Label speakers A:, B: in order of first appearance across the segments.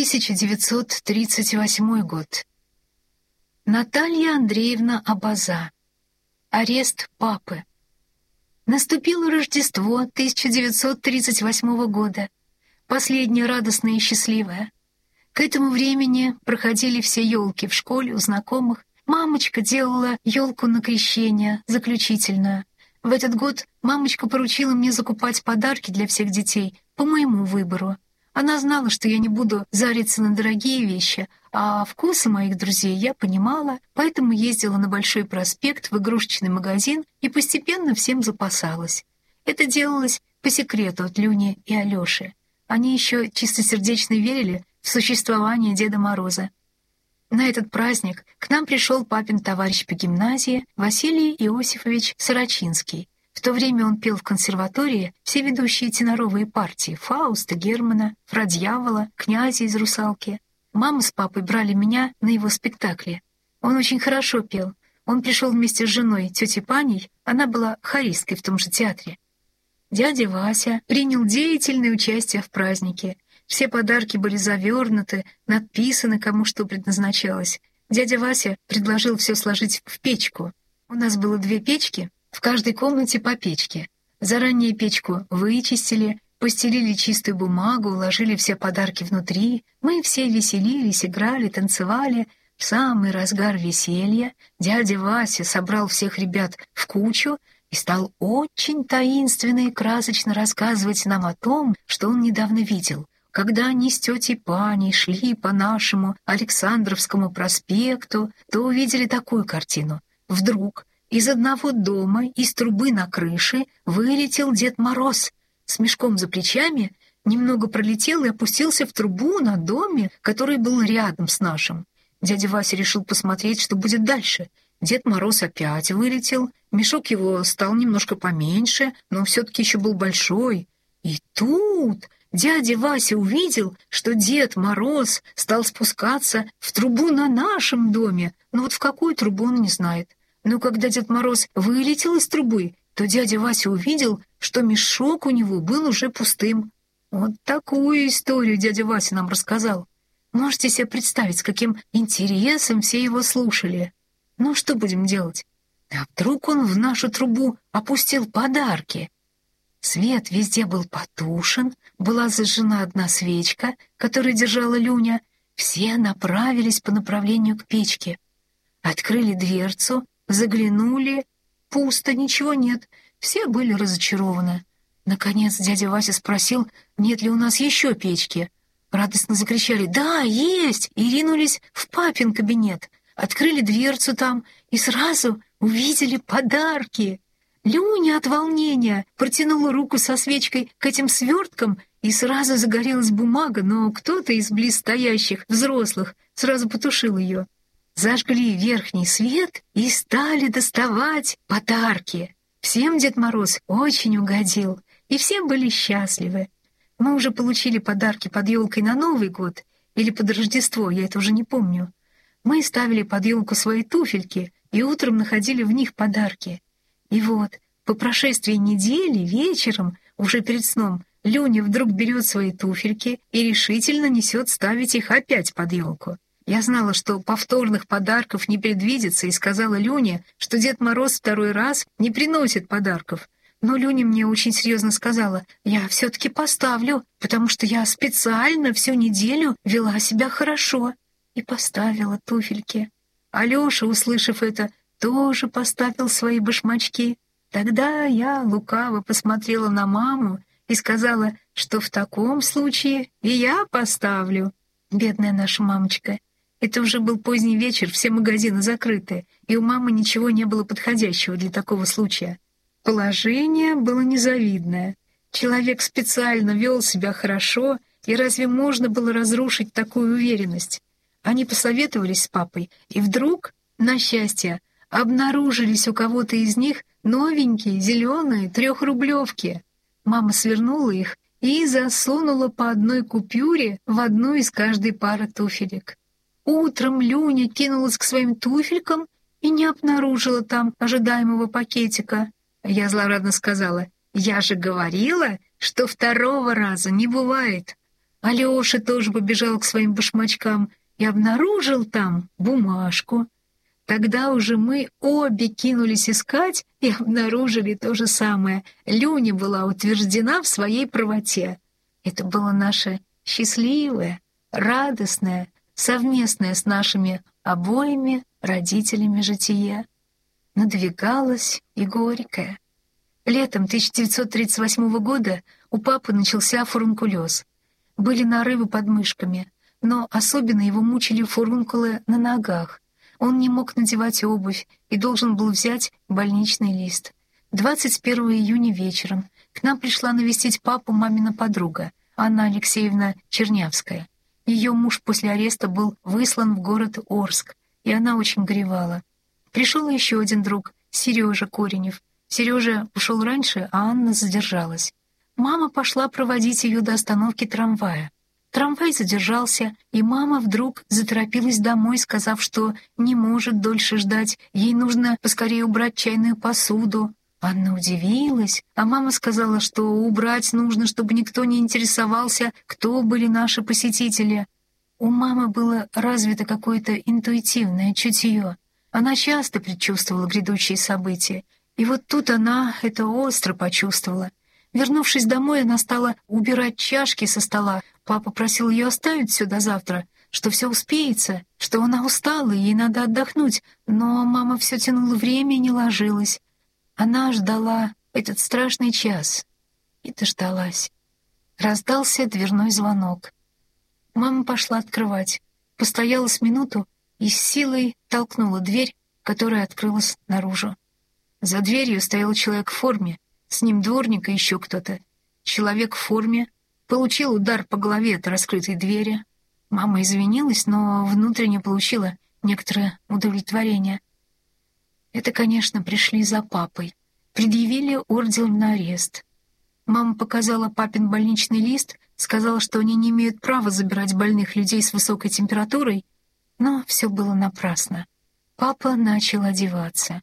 A: 1938 год. Наталья Андреевна Абаза. Арест папы. Наступило Рождество 1938 года, последнее радостное и счастливое. К этому времени проходили все елки в школе у знакомых. Мамочка делала елку на крещение, заключительную. В этот год мамочка поручила мне закупать подарки для всех детей по моему выбору. Она знала, что я не буду зариться на дорогие вещи, а вкусы моих друзей я понимала, поэтому ездила на Большой проспект в игрушечный магазин и постепенно всем запасалась. Это делалось по секрету от Люни и Алёши. Они еще чистосердечно верили в существование Деда Мороза. На этот праздник к нам пришел папин товарищ по гимназии Василий Иосифович Сорочинский. В то время он пел в консерватории все ведущие теноровые партии: Фауста, Германа, Фра Дьявола, Князя из «Русалки». Мама с папой брали меня на его спектакли. Он очень хорошо пел. Он пришел вместе с женой, тетей Паней, она была хористкой в том же театре. Дядя Вася принял деятельное участие в празднике. Все подарки были завернуты, надписаны, кому что предназначалось. Дядя Вася предложил все сложить в печку. У нас было 2 печки, в каждой комнате по печке. Заранее печку вычистили, постелили чистую бумагу, уложили все подарки внутри. Мы все веселились, играли, танцевали. В самый разгар веселья дядя Вася собрал всех ребят в кучу и стал очень таинственно и красочно рассказывать нам о том, что он недавно видел. Когда они с тетей Паней шли по нашему Александровскому проспекту, то увидели такую картину. Вдруг из одного дома, из трубы на крыше, вылетел Дед Мороз с мешком за плечами, немного пролетел и опустился в трубу на доме, который был рядом с нашим. Дядя Вася решил посмотреть, что будет дальше. Дед Мороз опять вылетел, мешок его стал немножко поменьше, но все-таки еще был большой. И тут дядя Вася увидел, что Дед Мороз стал спускаться в трубу на нашем доме, но вот в какую трубу он не знает. Но когда Дед Мороз вылетел из трубы, то дядя Вася увидел, что мешок у него был уже пустым. Вот такую историю дядя Вася нам рассказал. Можете себе представить, с каким интересом все его слушали. Ну, что будем делать? А вдруг он в нашу трубу опустил подарки? Свет везде был потушен, была зажжена одна свечка, которую держала Люня. Все направились по направлению к печке. Открыли дверцу, заглянули. Пусто, ничего нет. Все были разочарованы. Наконец дядя Вася спросил, нет ли у нас еще печки. Радостно закричали «Да, есть!» и ринулись в папин кабинет. Открыли дверцу там и сразу увидели подарки. Люня от волнения протянула руку со свечкой к этим сверткам, и сразу загорелась бумага, но кто-то из близстоящих взрослых сразу потушил ее. Зажгли верхний свет и стали доставать подарки. Всем Дед Мороз очень угодил, и все были счастливы. Мы уже получили подарки под елкой на Новый год или под Рождество, я это уже не помню. Мы ставили под елку свои туфельки и утром находили в них подарки. И вот, по прошествии недели, вечером, уже перед сном, Люня вдруг берет свои туфельки и решительно несет ставить их опять под елку. Я знала, что повторных подарков не предвидится, и сказала Люне, что Дед Мороз второй раз не приносит подарков. Но Люня мне очень серьезно сказала, я все-таки поставлю, потому что я специально всю неделю вела себя хорошо. И поставила туфельки. Алёша, услышав это, тоже поставил свои башмачки. Тогда я лукаво посмотрела на маму и сказала, что в таком случае и я поставлю. Бедная наша мамочка. Это уже был поздний вечер, все магазины закрыты, и у мамы ничего не было подходящего для такого случая. Положение было незавидное. Человек специально вел себя хорошо, и разве можно было разрушить такую уверенность? Они посоветовались с папой, и вдруг, на счастье, обнаружились у кого-то из них новенькие зеленые 3-рублевки. Мама свернула их и засунула по одной купюре в одну из каждой пары туфелек. Утром Люня кинулась к своим туфелькам и не обнаружила там ожидаемого пакетика. Я злорадно сказала, «Я же говорила, что второго раза не бывает». Алёша тоже побежал к своим башмачкам и обнаружил там бумажку. Тогда уже мы обе кинулись искать и обнаружили то же самое. Люня была утверждена в своей правоте. Это было наше счастливое, радостное, совместное с нашими обоими родителями житие. Надвигалось и горькое. Летом 1938 года у папы начался фурункулез. Были нарывы под мышками, но особенно его мучили фурункулы на ногах. Он не мог надевать обувь и должен был взять больничный лист. 21 июня вечером к нам пришла навестить папу мамина подруга, Анна Алексеевна Чернявская. Ее муж после ареста был выслан в город Орск, и она очень горевала. Пришел еще один друг, Сережа Коренев. Сережа ушел раньше, а Анна задержалась. Мама пошла проводить ее до остановки трамвая. Трамвай задержался, и мама вдруг заторопилась домой, сказав, что не может дольше ждать, ей нужно поскорее убрать чайную посуду. Анна удивилась, а мама сказала, что убрать нужно, чтобы никто не интересовался, кто были наши посетители. У мамы было развито какое-то интуитивное чутье. Она часто предчувствовала грядущие события, и вот тут она это остро почувствовала. Вернувшись домой, она стала убирать чашки со стола. Папа просил ее оставить все до завтра, что все успеется, что она устала, и ей надо отдохнуть. Но мама все тянула время и не ложилась. Она ждала этот страшный час и дождалась. Раздался дверной звонок. Мама пошла открывать, постояла с минуту и с силой толкнула дверь, которая открылась наружу. За дверью стоял человек в форме, с ним дворник и еще кто-то. Человек в форме получил удар по голове от раскрытой двери. Мама извинилась, но внутренне получила некоторое удовлетворение. Это, конечно, пришли за папой. Предъявили ордер на арест. Мама показала папин больничный лист, сказала, что они не имеют права забирать больных людей с высокой температурой, но все было напрасно. Папа начал одеваться.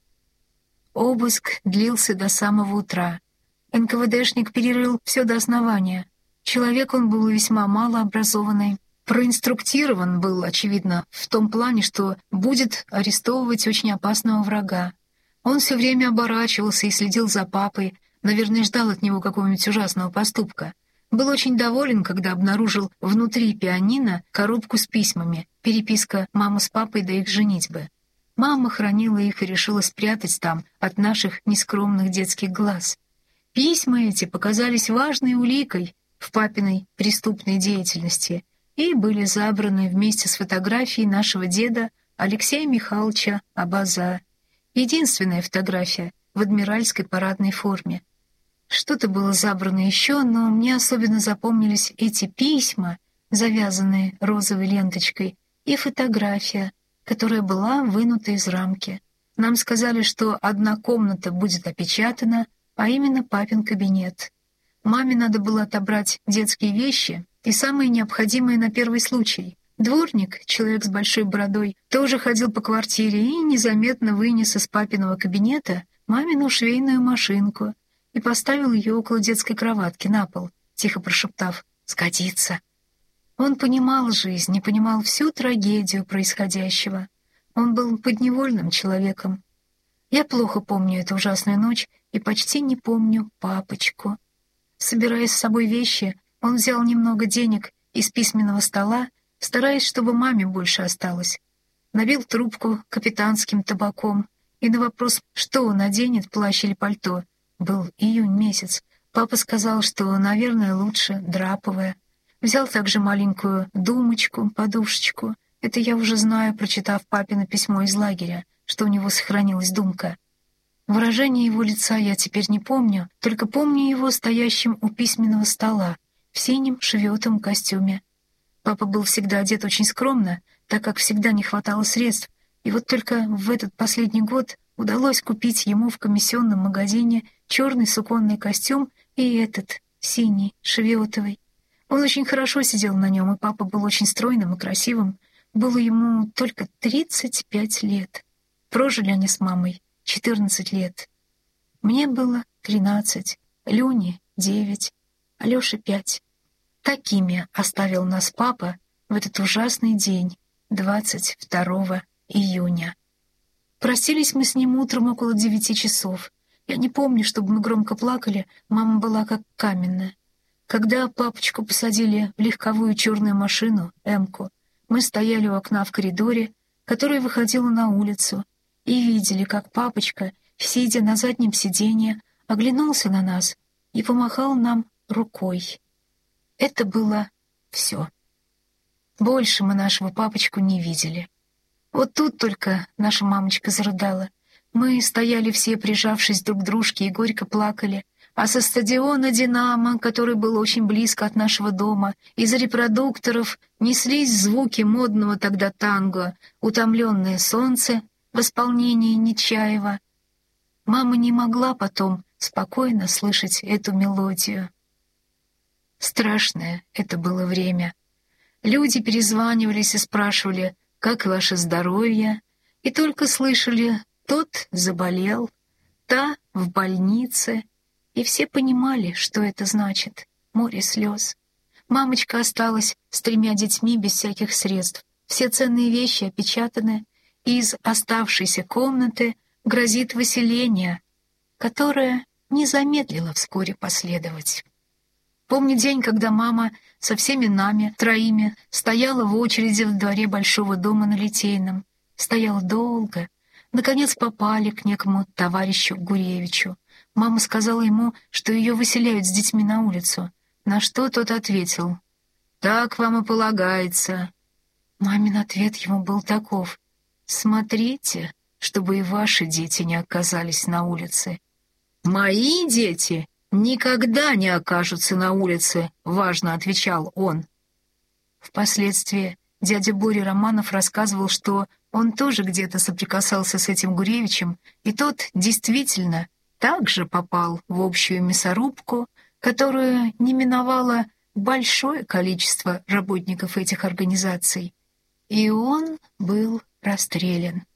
A: Обыск длился до самого утра. НКВДшник перерыл все до основания. Человек он был весьма малообразованный. Проинструктирован был, очевидно, в том плане, что будет арестовывать очень опасного врага. Он все время оборачивался и следил за папой, наверное, ждал от него какого-нибудь ужасного поступка. Был очень доволен, когда обнаружил внутри пианино коробку с письмами, переписка мамы с папой до их женитьбы. Мама хранила их и решила спрятать там от наших нескромных детских глаз. Письма эти показались важной уликой в папиной преступной деятельности и были забраны вместе с фотографией нашего деда Алексея Михайловича Абаза. Единственная фотография в адмиральской парадной форме. Что-то было забрано еще, но мне особенно запомнились эти письма, завязанные розовой ленточкой, и фотография, которая была вынута из рамки. Нам сказали, что одна комната будет опечатана, а именно папин кабинет. Маме надо было отобрать детские вещи и самые необходимые на первый случай. Дворник, человек с большой бородой, тоже ходил по квартире и незаметно вынес из папиного кабинета мамину швейную машинку и поставил ее около детской кроватки на пол, тихо прошептав «Сгодится». Он понимал жизнь и понимал всю трагедию происходящего. Он был подневольным человеком. Я плохо помню эту ужасную ночь и почти не помню папочку. Собирая с собой вещи, он взял немного денег из письменного стола, стараясь, чтобы маме больше осталось. Набил трубку капитанским табаком, и на вопрос, что он оденет, плащ или пальто, был июнь месяц, папа сказал, что, наверное, лучше драповое. Взял также маленькую думочку, подушечку. Это я уже знаю, прочитав папино письмо из лагеря, что у него сохранилась думка. Выражение его лица я теперь не помню, только помню его стоящим у письменного стола в синем шевётом костюме. Папа был всегда одет очень скромно, так как всегда не хватало средств, и вот только в этот последний год удалось купить ему в комиссионном магазине черный суконный костюм и этот, синий, шевётовый. Он очень хорошо сидел на нем, и папа был очень стройным и красивым. Было ему только 35 лет. Прожили они с мамой 14 лет. Мне было 13, Люне 9, Алёше 5. Такими оставил нас папа в этот ужасный день, 22 июня. Простились мы с ним утром около 9 часов. Я не помню, чтобы мы громко плакали, мама была как каменная. Когда папочку посадили в легковую черную машину, Эмку, мы стояли у окна в коридоре, которое выходило на улицу, и видели, как папочка, сидя на заднем сиденье, оглянулся на нас и помахал нам рукой. Это было все. Больше мы нашего папочку не видели. Вот тут только наша мамочка зарыдала. Мы стояли все, прижавшись друг к дружке, и горько плакали. А со стадиона «Динамо», который был очень близко от нашего дома, из репродукторов неслись звуки модного тогда танго «Утомленное солнце» в исполнении Нечаева. Мама не могла потом спокойно слышать эту мелодию. Страшное это было время. Люди перезванивались и спрашивали, как ваше здоровье, и только слышали, тот заболел, та в больнице, и все понимали, что это значит — море слез. Мамочка осталась с 3 детьми без всяких средств, все ценные вещи опечатаны, и из оставшейся комнаты грозит выселение, которое не замедлило вскоре последовать. Помню день, когда мама со всеми нами, 3, стояла в очереди в дворе большого дома на Литейном. Стояла долго. Наконец попали к некому товарищу Гуревичу. Мама сказала ему, что ее выселяют с детьми на улицу, на что тот ответил: «Так вам и полагается». Мамин ответ ему был таков: «Смотрите, чтобы и ваши дети не оказались на улице». «Мои дети никогда не окажутся на улице», — важно отвечал он. Впоследствии дядя Боря Романов рассказывал, что он тоже где-то соприкасался с этим Гуревичем, и тот действительно также попал в общую мясорубку, которую не миновало большое количество работников этих организаций, и он был расстрелян.